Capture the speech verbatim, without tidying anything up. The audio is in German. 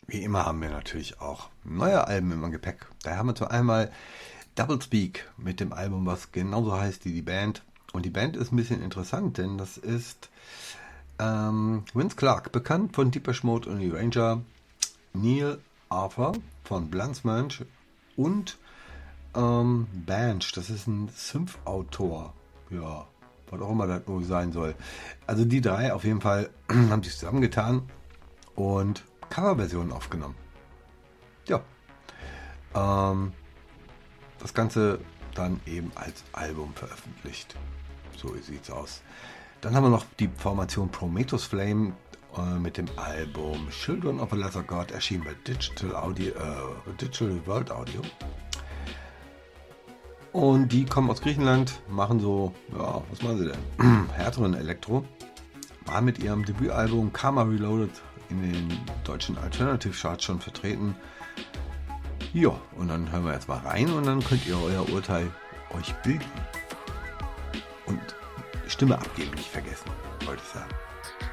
Wie immer haben wir natürlich auch neue Alben im Gepäck. Daher haben wir zu einmal Doublespeak mit dem Album, was genauso heißt wie die Band. Und die Band ist ein bisschen interessant, denn das ist ähm, Vince Clarke, bekannt von Depeche Mode und Erasure, Neil Arthur von Blunsmanch und ähm, Banch, das ist ein Synth-Autor. Ja, was auch immer das wohl sein soll. Also die drei auf jeden Fall haben sich zusammengetan und Coverversionen aufgenommen. Ja. Ähm, das Ganze dann eben als Album veröffentlicht. So sieht's aus. Dann haben wir noch die Formation Prometheus Flame äh, mit dem Album Children of a Lesser God, erschienen bei Digital Audio, äh, Digital World Audio. Und die kommen aus Griechenland, machen so, ja, was machen sie denn? Härteren Elektro. War mit ihrem Debütalbum Karma Reloaded in den deutschen Alternative Charts schon vertreten. Ja, und dann hören wir jetzt mal rein und dann könnt ihr euer Urteil euch bilden. Und Stimme abgeben nicht vergessen, wollte ich sagen.